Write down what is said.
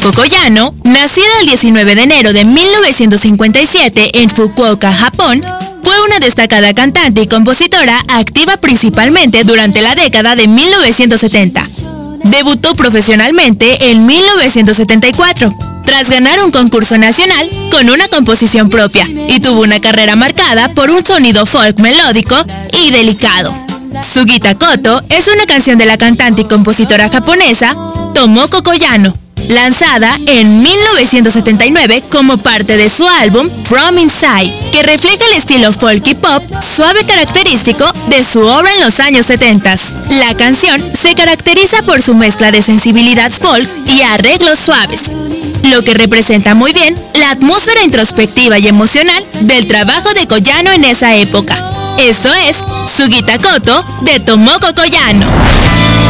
Tomoko Koyano, nacida el 19 de enero de 1957 en Fukuoka, Japón, fue una destacada cantante y compositora activa principalmente durante la década de 1970. Debutó profesionalmente en 1974, tras ganar un concurso nacional con una composición propia, y tuvo una carrera marcada por un sonido folk melódico y delicado. Sugita Koto es una canción de la cantante y compositora japonesa Tomoko Koyano, lanzada en 1979 como parte de su álbum From Inside, que refleja el estilo folk y pop suave característico de su obra en los años 70. La canción se caracteriza por su mezcla de sensibilidad folk y arreglos suaves, lo que representa muy bien la atmósfera introspectiva y emocional del trabajo de Koyano en esa época. Esto es Sugita Koto de Tomoko Koyano.